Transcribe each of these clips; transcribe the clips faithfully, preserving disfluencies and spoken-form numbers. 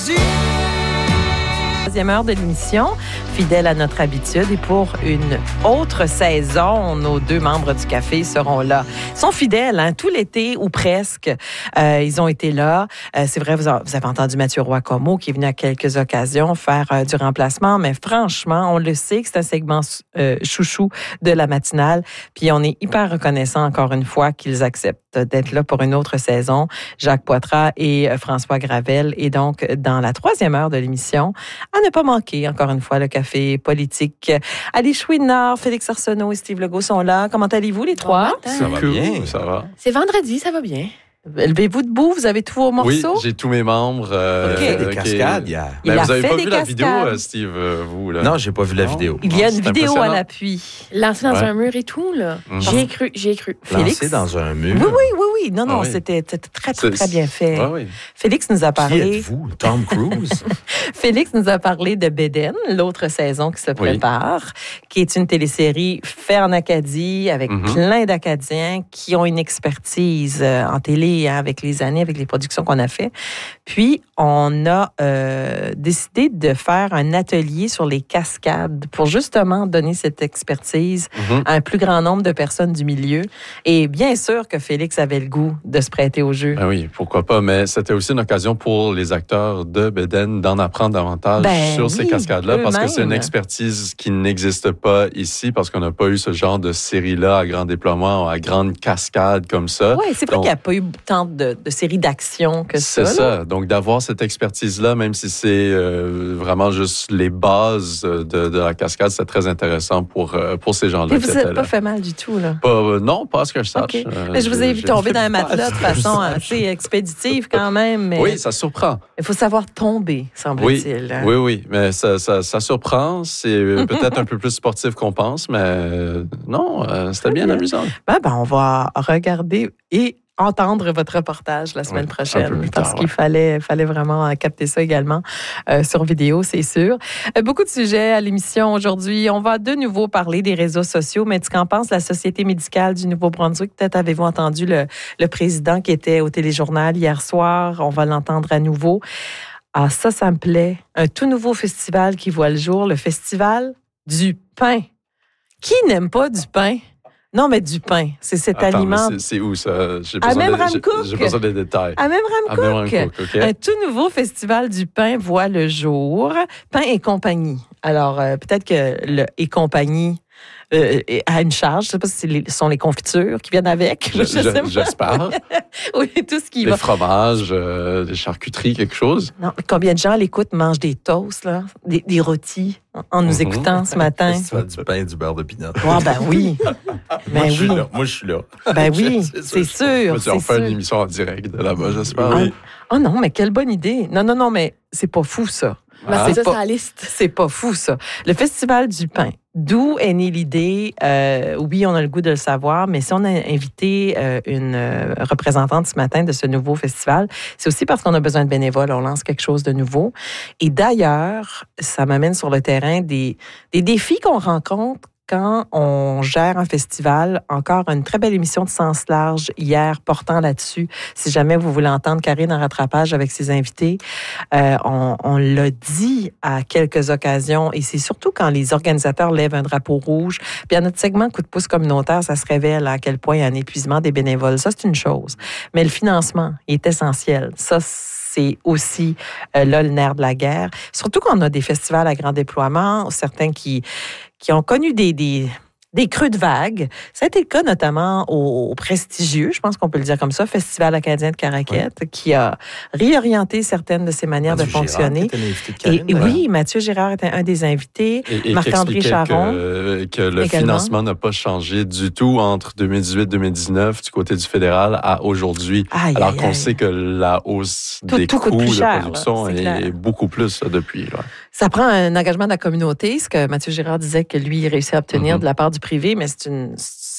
Troisième heure de l'émission, fidèle à notre habitude. Et pour une autre saison, nos deux membres du Café seront là. Ils sont fidèles, hein, tout l'été ou presque. Euh, ils ont été là. Euh, c'est vrai, vous, a, vous avez entendu Mathieu Roy-Comeau qui est venu à quelques occasions faire euh, du remplacement. Mais franchement, on le sait que c'est un segment euh, chouchou de la matinale. Puis on est hyper reconnaissant encore une fois qu'ils acceptent d'être là pour une autre saison. Jacques Poitras et euh, François Gravel. Et donc, dans la troisième heure de l'émission, à ne pas manquer, encore une fois, le Café politique. Ali Chouinard, Félix Arsenault et Steve Legault sont là. Comment allez-vous, les trois? Ça va bien, ça va. C'est vendredi, ça va bien. Levez-vous debout, vous avez tous vos morceaux? Oui, j'ai tous mes membres. Euh, okay. Il a fait des cascades hier. Mais Il vous n'avez a pas fait vu des la vidéo, cascades. Steve, euh, vous? Là? Non, j'ai pas vu la non. vidéo. Il y a une C'est vidéo à impressionnant. l'appui. Lancé dans Ouais. un mur et tout, là. Mm-hmm. J'y ai cru, j'y ai cru. Félix? Lancé dans un mur. Oui, oui, oui, oui. Non, non, Ah oui. c'était très, très, très, C'est- bien fait. Ouais, oui. Félix nous a Qui parlé... êtes-vous? Tom Cruise? Félix nous a parlé de Bédène, l'autre saison qui se prépare, qui est une télésérie faite en Acadie avec Mm-hmm. plein d'Acadiens qui ont une expertise euh, en télé hein, avec les années, avec les productions qu'on a fait. Puis, on a euh, décidé de faire un atelier sur les cascades pour justement donner cette expertise Mm-hmm. à un plus grand nombre de personnes du milieu. Et bien sûr que Félix avait le goût de se prêter au jeu. Ben oui, pourquoi pas. Mais c'était aussi une occasion pour les acteurs de Bédène d'en apprendre davantage Ben sur oui, ces cascades-là, parce que c'est une eux-mêmes. expertise qui n'existe pas ici, parce qu'on n'a pas eu ce genre de série-là à grand déploiement, à grande cascade comme ça. Oui, c'est vrai Donc, qu'il n'y a pas eu tant de, de séries d'action que ça. C'est là. ça. Donc, d'avoir cette expertise-là, même si c'est euh, vraiment juste les bases de, de la cascade, c'est très intéressant pour, euh, pour ces gens-là. Et qui vous étaient n'êtes là. pas fait mal du tout, là. Pas, euh, non, pas à ce que je sache. OK. Euh, Mais je vous ai vu j'ai- tomber dans un pas matelas de à ce que je façon sache. assez expéditive quand même. Mais Oui, ça surprend. il faut savoir tomber, semble-t-il. Oui, oui, mais ça, ça, ça surprend. C'est euh, peut-être un peu plus sportif qu'on pense, mais euh, non, euh, c'était bien bien. amusant. Ben, ben, on va regarder et entendre votre reportage la semaine Oui, un prochaine peu plus parce tard, qu'il ouais. fallait, fallait vraiment euh, capter ça également euh, sur vidéo, c'est sûr. Euh, beaucoup de sujets à l'émission aujourd'hui. On va de nouveau parler des réseaux sociaux, mais tu qu'en penses la Société médicale du Nouveau-Brunswick? Peut-être avez-vous entendu le, le président qui était au téléjournal hier soir. On va l'entendre à nouveau. Ah, ça, ça me plaît. Un tout nouveau festival qui voit le jour, le Festival du pain. Qui n'aime pas du pain? Non, mais du pain. C'est cet Attends, aliment... mais c'est, c'est où ça? J'ai À besoin, de, Memramcook. j'ai, j'ai besoin des détails. À À Memramcook. Memramcook, OK. Un tout nouveau festival du pain voit le jour. Pain et compagnie. Alors, euh, peut-être que le et compagnie euh, a une charge. Je ne sais pas si ce sont les confitures qui viennent avec. Je- Je sais je- pas. J'espère. Oui, tout ce qui Les va. fromages, euh, les charcuteries, quelque chose. Non, mais combien de gens à l'écoute mangent des toasts, là, des, des rôtis en- en nous Mhm. écoutant ce matin? Festival du pain et du beurre de pinot. Ah, ben oui. Moi, Ben je suis oui. là. Moi, je suis là. Ben oui, C'est c'est sûr. sûr. On C'est fait une sûr. émission en direct de là-bas, j'espère. Oui. Oh non, mais quelle bonne idée. Non, non, non, mais c'est pas fou, ça. Ben, Ah. c'est C'est ça, pas- c'est la liste. C'est pas fou, ça. Le Festival du pain. D'où est née l'idée? Euh, oui, on a le goût de le savoir, mais si on a invité euh, une euh, représentante ce matin de ce nouveau festival, c'est aussi parce qu'on a besoin de bénévoles. On lance quelque chose de nouveau. Et d'ailleurs, ça m'amène sur le terrain des, des défis qu'on rencontre quand on gère un festival. Encore une très belle émission de Sens Large hier portant là-dessus. Si jamais vous voulez entendre Karine en rattrapage avec ses invités, euh, on, on l'a dit à quelques occasions et c'est surtout quand les organisateurs lèvent un drapeau rouge. Puis à notre segment Coup de pouce communautaire, ça se révèle à quel point il y a un épuisement des bénévoles. Ça, c'est une chose. Mais le financement est essentiel. Ça, c'est aussi euh, là le nerf de la guerre. Surtout quand on a des festivals à grand déploiement, certains qui qui ont connu des, des, des creux de vagues. Ça a été le cas notamment au, au prestigieux, je pense qu'on peut le dire comme ça, Festival acadien de Caraquette, oui. qui a réorienté certaines de ses manières Mathieu de fonctionner. Girard, qui était l'invité de Et, Karine, et là. oui, Mathieu Girard était un des invités. Et, et Marc-André qui expliquait Charon. Que, que le également. financement n'a pas changé du tout entre deux mille dix-huit deux mille dix-neuf du côté du fédéral à aujourd'hui. Aïe, alors aïe, qu'on aïe. sait que la hausse Tout- des tout coûte coûts plus de cher, production là, c'est est, clair. beaucoup plus là, depuis. Là. Ça prend un engagement de la communauté, ce que Mathieu Girard disait que lui, il réussit à obtenir Mm-hmm. de la part du privé, mais c'est une,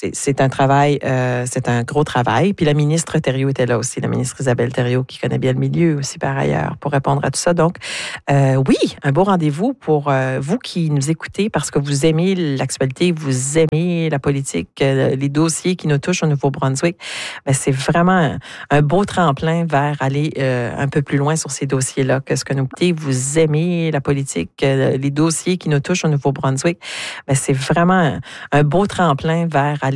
c'est, c'est un travail, euh, c'est un gros travail. Puis la ministre Thériault était là aussi, la ministre Isabelle Thériault, qui connaît bien le milieu aussi par ailleurs, pour répondre à tout ça. Donc, euh, oui, un beau rendez-vous pour euh, vous qui nous écoutez parce que vous aimez l'actualité, vous aimez la politique, euh, les dossiers qui nous touchent au Nouveau-Brunswick. Bien, c'est vraiment un, un beau tremplin vers aller euh, un peu plus loin sur ces dossiers-là que ce que nous écoutez. Vous aimez la politique, euh, les dossiers qui nous touchent au Nouveau-Brunswick. Bien, c'est vraiment un, un beau tremplin vers aller